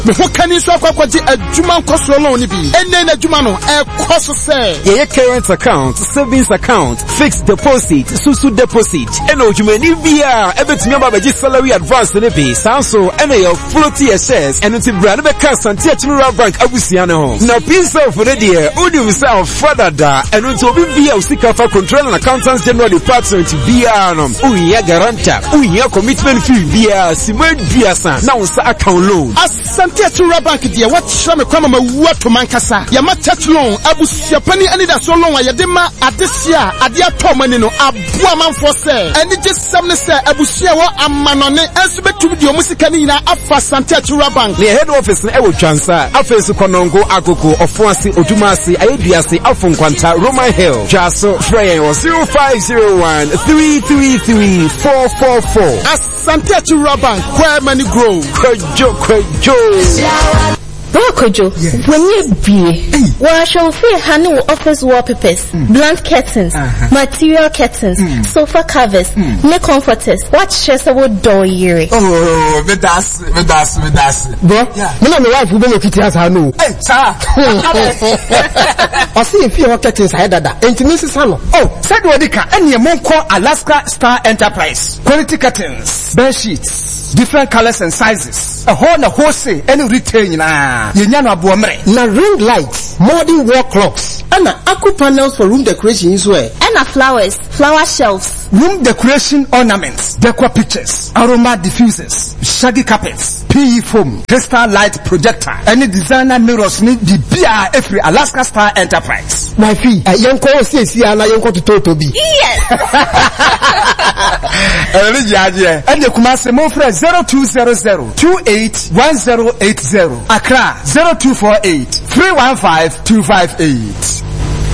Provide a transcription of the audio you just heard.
Me ho kan so akwaje adwuma nkoso loan ni bi. Enne na adwuma no ekoso se. Ye current account, savings account, fixed deposit, susu deposit. Eno odwumani bia ebetumi abaji salary advance ne bi. Sanso ene your floaty shares eno ti bra ne be ka Santia Rural Bank abusia ne ho. Na piece for the dear, udi himself father da eno to bi bia usika fa control and accountants general department bia no. Uya guarantor, uya commitment fee bia simen bia san. Na unsa account loan. Santia Rural Bank dia what shame kwama mawuwa to mankasa. Ya ma touch loan abusia pani ani da so loan ya de ma adesia ade ato mani no abua manfo se. Eni je samne se abusia wo amanone enso betum di omusika ni na afa Santia Rural Bank. The head office na ewo Twansa, afensu Konongo Akoko Ofuasi Odumasi Ayediase Afonkwanta Roman Hill. Jaso Frey 0501 333 444. Santia Rural Bank, where money grow. Kojo. When you be, well, shall free handle office wallpapers, blank curtains, material curtains, sofa covers, neck comforters. What shares about door year? Oh, that's. Bro, no, my wife will be looking at her. No, hey, sir. I see if you are curtains, I had that. And to Mrs. Hano. Oh, said Wadika, and your mom call Alaska Star Enterprise. Quality curtains, bed sheets, different colors and sizes. A wholesale, any retail na ring lights, modern wall clocks, and aqua panels for room decoration as well. And flowers, flower shelves, room decoration ornaments, decor pictures, aroma diffusers, shaggy carpets, PE foam, crystal light projector, any designer mirrors need the BR every Alaska Star Enterprise. My fee, a young call says here and I young call to Toby. Yes. And the Kumasi Mofre 0200 281080. Accra 0248 315 258.